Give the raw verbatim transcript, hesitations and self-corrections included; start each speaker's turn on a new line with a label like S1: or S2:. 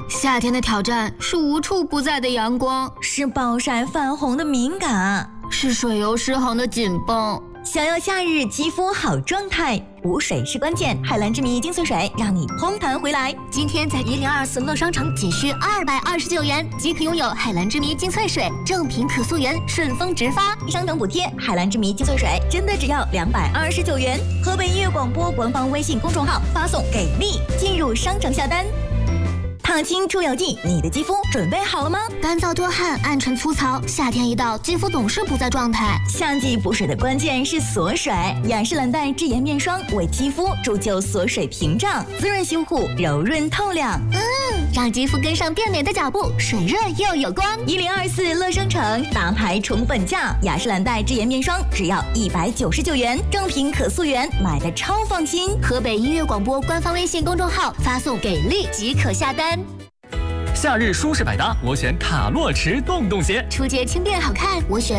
S1: 夏天的挑战是无处不在的阳光，
S2: 是暴晒泛红的敏感，
S1: 是水油失衡的紧绷。
S2: 想要夏日肌肤好状态，补水是关键。海蓝之谜精粹水让你嘭弹回来。
S3: 今天在一零二四乐商城仅需二百二十九元即可拥有海蓝之谜精粹水，正品可溯源，顺丰直发，
S2: 商城补贴。海蓝之谜精粹水真的只要两百二十九元。河北音乐广播官方微信公众号发送给力，进入商城下单。烫青出油剂，你的肌肤准备好了吗？
S3: 干燥多汗、暗沉粗糙，夏天一到，肌肤总是不在状态。
S2: 夏季补水的关键是锁水，雅诗兰黛智妍面霜为肌肤铸就锁水屏障，滋润修护，柔润透亮。
S3: 嗯，让肌肤跟上变美的脚步，水润又有光。
S2: 一零二四乐商城大牌宠粉价，雅诗兰黛智妍面霜只要一百九十九元，正品可溯源，买的超放心。
S3: 河北音乐广播官方微信公众号发送给力即可下单。
S4: 夏日舒适百搭，我选卡洛驰洞洞鞋。
S3: 初阶轻便好看，我选